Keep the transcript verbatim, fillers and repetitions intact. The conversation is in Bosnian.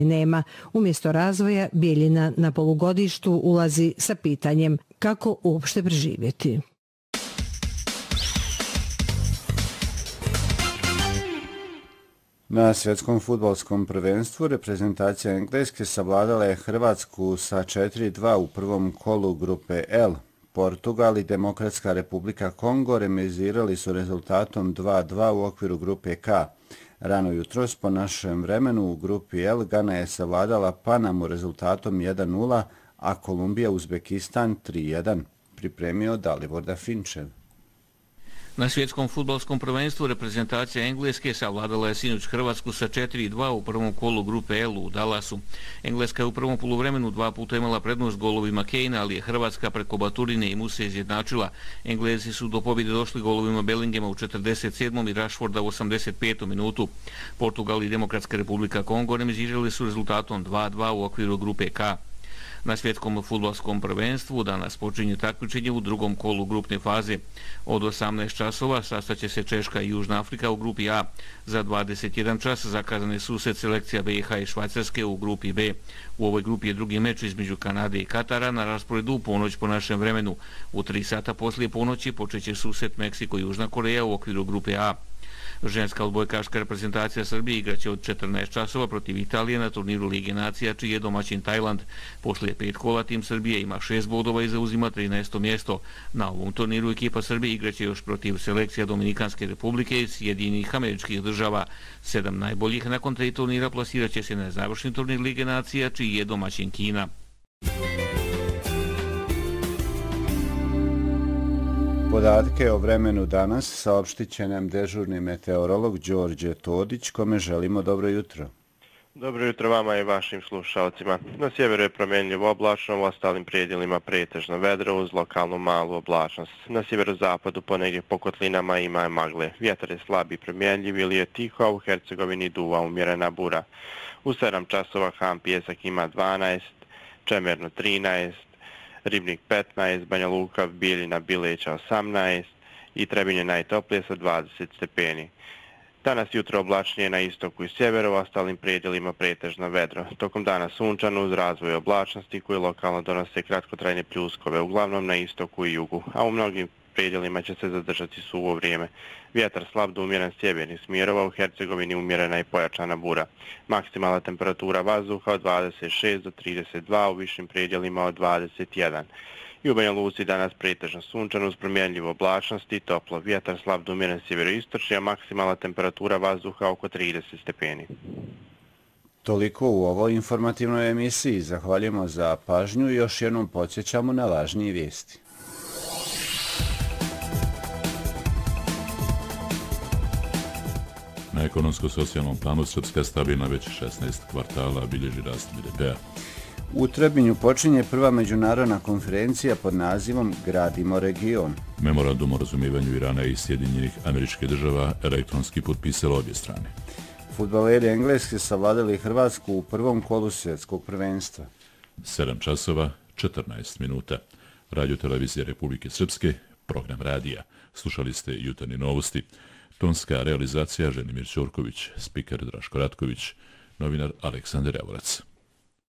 nema. Umjesto razvoja, Bijeljina na polugodištu ulazi sa pitanjem kako uopšte preživjeti. Na svjetskom fudbalskom prvenstvu reprezentacija Engleske savladala je Hrvatsku sa četiri dva u prvom kolu grupe L. Portugal i Demokratska republika Kongo remizirali su rezultatom dva dva u okviru grupe K. Rano jutros po našem vremenu u grupi L Gana je savladala Panamu rezultatom jedan nula, a Kolumbija Uzbekistan tri jedan. Pripremio Dalivorda Finčev. Na svjetskom fudbalskom prvenstvu reprezentacija Engleske savladala je sinoć Hrvatsku sa četiri dva u prvom kolu grupe L u Dallasu. Engleska je u prvom poluvremenu dva puta imala prednost golovima Kejna, ali je Hrvatska preko Baturine i Muse izjednačila. Englezi su do pobjede došli golovima Bellingema u četrdeset sedmom i Rashforda u osamdeset petom minutu. Portugal i Demokratska republika Kongo remizirali su rezultatom dva dva u okviru grupe K. Na svjetskom fudbalskom prvenstvu danas počinje takmičenje u drugom kolu grupne faze. Od osamnaest časova sastaće se Češka i Južna Afrika u grupi A. Za dvadeset jedan čas zakazane susret selekcija B i H i Švajcarske u grupi B. U ovoj grupi je drugi meč između Kanade i Katara na rasporedu u ponoć po našem vremenu. U tri sata poslije ponoći počeće susret Meksiko i Južna Koreja u okviru grupe A. Ženska odbojkaška reprezentacija Srbije igraće od četrnaest časova protiv Italije na turniru Lige nacija, čiji je domaćin Tajland. Poslije pet kola tim Srbije ima šest bodova i zauzima trinaesto mjesto. Na ovom turniru ekipa Srbije igraće još protiv selekcija Dominikanske republike i Sjedinjenih Američkih Država. Sedam najboljih nakon tri turnira plasirat će se na završni turnir Lige nacija, čiji je domaćin Kina. Podatke o vremenu danas saopštit će nam dežurni meteorolog Đorđe Todić, kome želimo dobro jutro. Dobro jutro vama i vašim slušalcima. Na sjeveru je promjenljivo oblačno, u ostalim prijedjelima pretežno vedro uz lokalnu malu oblačnost. Na sjeverozapadu ponegdje po kotlinama ima magle. Vjetar je slab i promjenljiv ili je tiho, a u Hercegovini duva umjerena bura. U sedam časova Ham Pijesak ima dvanaest, Čemerno trinaest, Ribnik petnaest, Banja Luka, Bijeljina, Bileća osamnaest i Trebinje najtoplije sa dvadeset stepeni. Danas jutro oblačnije na istoku i sjeveru, u ostalim prijedjelima pretežno vedro. Tokom dana sunčano uz razvoj oblačnosti koji lokalno donose kratkotrajne pljuskove, uglavnom na istoku i jugu, a u mnogim predjelima će se zadržati suvo vrijeme. Vjetar slab do umjeren sjevernih smjerova, u Hercegovini umjerena i pojačana bura. Maksimalna temperatura vazduha od dvadeset šest do trideset dva, u višim predjelima od dvadeset jedan. I u Banja Luci danas pretežno sunčano uz promjenljivu oblačnost i toplo. Vjetar slab do umjeren sjeveroistočni, a maksimalna temperatura vazduha oko trideset stepeni. Toliko u ovoj informativnoj emisiji. Zahvaljujemo za pažnju i još jednom podsjećamo na važnije vijesti. Na ekonomsko-socijalnom planu Srpska stabilna već šesnaest kvartala bilježi rast B D P-a. U Trebinju počinje prva međunarodna konferencija pod nazivom Gradimo region. Memorandum o razumijevanju Irana i Sjedinjenih Američkih Država elektronski potpisalo obje strane. Fudbaleri Engleske savladali Hrvatsku u prvom kolu svjetskog prvenstva. sedam časova, četrnaest minuta. Radio televizija Republike Srpske, program radija. Slušali ste jutarnje novosti. Tonska realizacija Ženimir Ćorković, spiker Draško Ratković, novinar Aleksandar Javorac.